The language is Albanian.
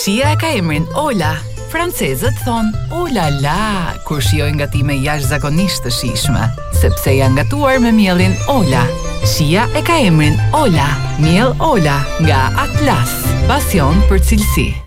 Shija e ka emrin Ola. Francezët thonë "Oh la la" kur shijojnë gatime jashtëzakonisht të shijshme, sepse janë gatuar me miellin Ola. Shija e ka emrin Ola. Miell Ola nga Atlas. Pasion për cilësi.